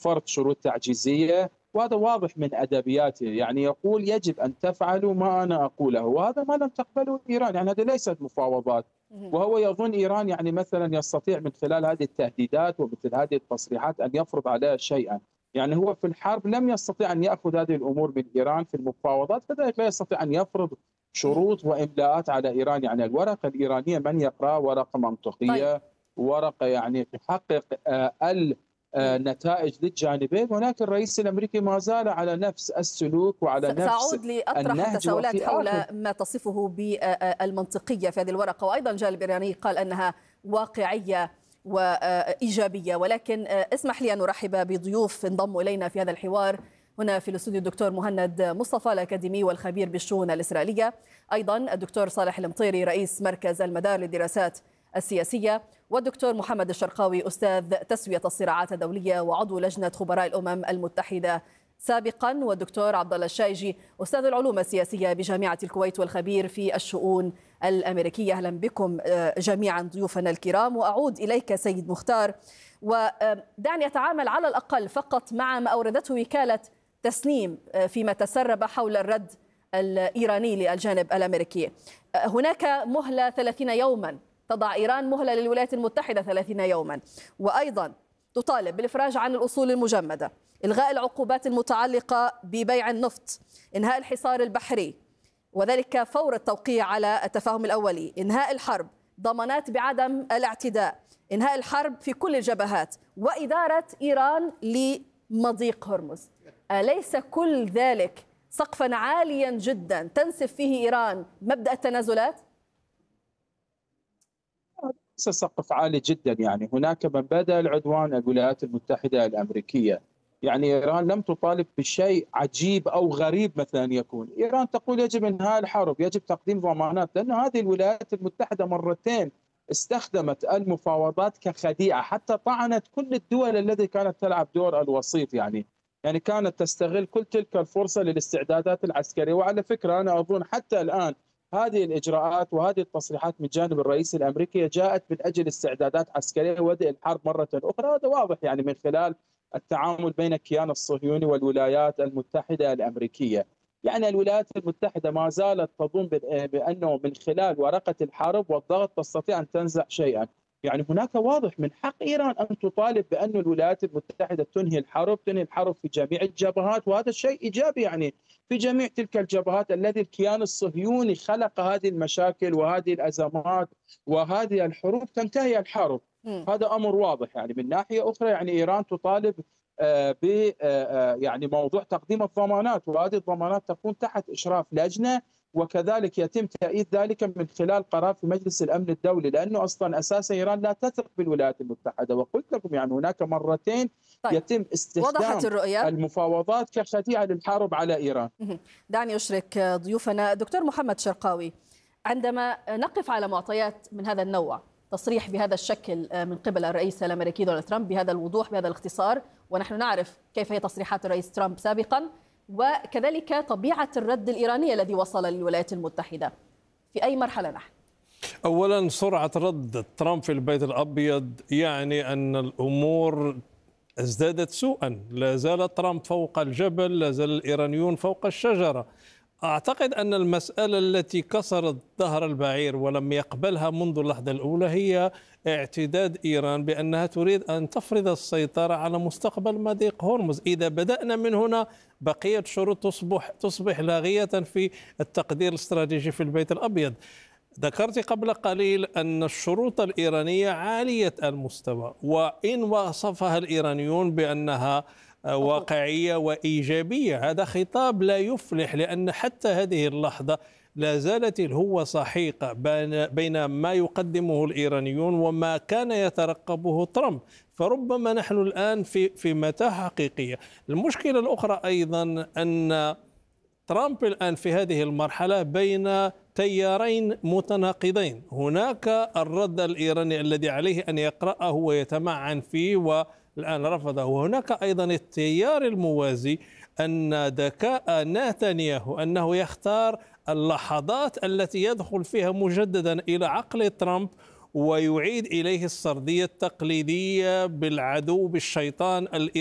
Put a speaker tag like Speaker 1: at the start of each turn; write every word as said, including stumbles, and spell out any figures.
Speaker 1: فرض شروط تعجيزية، وهذا واضح من أدبياته، يعني يقول يجب أن تفعلوا ما أنا أقوله، وهذا ما لم تقبله إيران، يعني هذه ليست مفاوضات.
Speaker 2: اهم.
Speaker 1: وهو يظن إيران يعني مثلا يستطيع من خلال هذه التهديدات ومثل هذه التصريحات أن يفرض عليها شيئا. يعني هو في الحرب لم يستطيع أن يأخذ هذه الأمور من إيران، في المفاوضات كذلك لا يستطيع أن يفرض
Speaker 2: اهم.
Speaker 1: شروط وإملاءات على إيران. يعني الورقة الإيرانية من يقرأ ورقة
Speaker 2: طيب.
Speaker 1: منطقية، ورقة يعني تحقق آه، ال آه،
Speaker 2: إمم.
Speaker 1: نتائج للجانبين، ولكن الرئيس الامريكي ما زال على نفس السلوك
Speaker 2: س
Speaker 1: وعلى نفس
Speaker 2: سأعود لأطرح
Speaker 1: النهج.
Speaker 2: التساؤلات
Speaker 1: وفي
Speaker 2: حول
Speaker 1: اخر
Speaker 2: ما تصفه بالمنطقية في هذه الورقة، وأيضا الجانب الإيراني قال أنها واقعية وإيجابية. ولكن اسمح لي أن أرحب بضيوف انضموا إلينا في هذا الحوار. هنا في الاستوديو الدكتور مهند مصطفى الأكاديمي والخبير بالشؤون الإسرائيلية، أيضا الدكتور صالح المطيري رئيس مركز المدار للدراسات السياسية، والدكتور محمد الشرقاوي أستاذ تسوية الصراعات الدولية وعضو لجنة خبراء الأمم المتحدة سابقا، والدكتور عبد الله الشايجي أستاذ العلوم السياسية بجامعة الكويت والخبير في الشؤون الأمريكية. أهلا بكم جميعا ضيوفنا الكرام. وأعود إليك سيد مختار، ودعني أتعامل على الأقل فقط مع ما أوردته وكالة تسنيم فيما تسرب حول الرد الإيراني للجانب الأمريكي. هناك مهلة ثلاثين يوما، تضع إيران مهلة للولايات المتحدة ثلاثين يوما، وأيضا تطالب بالإفراج عن الأصول المجمدة، إلغاء العقوبات المتعلقة ببيع النفط، إنهاء الحصار البحري وذلك فور التوقيع على التفاهم الأولي، إنهاء الحرب، ضمانات بعدم الاعتداء، إنهاء الحرب في كل الجبهات، وإدارة إيران لمضيق هرمز. أليس كل ذلك سقفا عاليا جدا تنسف فيه إيران مبدأ التنازلات؟
Speaker 1: سقف عالي جدا. يعني هناك من بدأ العدوان الولايات المتحدة الأمريكية. يعني إيران لم تطالب بشيء عجيب أو غريب مثلا يكون. إيران تقول يجب إنهاء الحرب، يجب تقديم ضمانات، لأن هذه الولايات المتحدة مرتين استخدمت المفاوضات كخديعة، حتى طعنت كل الدول التي كانت تلعب دور الوسيط. يعني يعني كانت تستغل كل تلك الفرصة للاستعدادات العسكرية. وعلى فكرة أنا أظن حتى الآن هذه الإجراءات وهذه التصريحات من جانب الرئيس الأمريكي جاءت من أجل استعدادات عسكرية وبدء الحرب مرة أخرى. هذا واضح يعني من خلال التعامل بين الكيان الصهيوني والولايات المتحدة الأمريكية. يعني الولايات المتحدة ما زالت تظن بأنه من خلال ورقة الحرب والضغط تستطيع أن تنزع شيئا. يعني هناك واضح من حق إيران أن تطالب بأن الولايات المتحدة تنهي الحرب، تنهي الحرب في جميع الجبهات، وهذا شيء إيجابي يعني في جميع تلك الجبهات التي الكيان الصهيوني خلق هذه المشاكل وهذه الأزمات وهذه الحروب، تنتهي الحرب.
Speaker 2: م.
Speaker 1: هذا أمر واضح. يعني من ناحية أخرى يعني إيران تطالب ب يعني موضوع تقديم الضمانات، وهذه الضمانات تكون تحت إشراف لجنة، وكذلك يتم تأييد ذلك من خلال قرار في مجلس الأمن الدولي، لأنه أصلا أساسا إيران لا تثق بالولايات المتحدة. وقلت لكم يعني هناك مرتين
Speaker 2: طيب.
Speaker 1: يتم استخدام المفاوضات كخديعة للحرب على إيران.
Speaker 2: دعني أشرك ضيوفنا. دكتور محمد شرقاوي، عندما نقف على معطيات من هذا النوع، تصريح بهذا الشكل من قبل الرئيس الأمريكي دونالد ترامب بهذا الوضوح بهذا الاختصار، ونحن نعرف كيف هي تصريحات الرئيس ترامب سابقا، وكذلك طبيعة الرد الإيراني الذي وصل للولايات المتحدة، في أي مرحلة نحن؟
Speaker 3: أولا سرعة رد ترامب في البيت الأبيض يعني أن الأمور ازدادت سوءا. لا زال ترامب فوق الجبل، لا زال الإيرانيون فوق الشجرة. أعتقد أن المسألة التي كسرت ظهر البعير ولم يقبلها منذ اللحظة الأولى هي اعتداد إيران بأنها تريد أن تفرض السيطرة على مستقبل مضيق هرمز. إذا بدأنا من هنا بقية شروط تصبح تصبح لاغية في التقدير الاستراتيجي في البيت الأبيض. ذكرت قبل قليل أن الشروط الإيرانية عالية المستوى، وإن وصفها الإيرانيون بأنها واقعية وإيجابية هذا خطاب لا يفلح، لأن حتى هذه اللحظة لا زالت الهوة سحيقة بين ما يقدمه الإيرانيون وما كان يترقبه ترامب. فربما نحن الآن في في متاهة حقيقية. المشكلة الأخرى أيضا أن ترامب الآن في هذه المرحلة بين تيارين متناقضين. هناك الرد الإيراني الذي عليه أن يقرأه ويتمعن فيه والآن رفضه، وهناك أيضا التيار الموازي أن ذكاء نتنياهو أنه يختار اللحظات التي يدخل فيها مجددا إلى عقل ترامب ويعيد إليه السردية التقليدية بالعدو بالشيطان الإيراني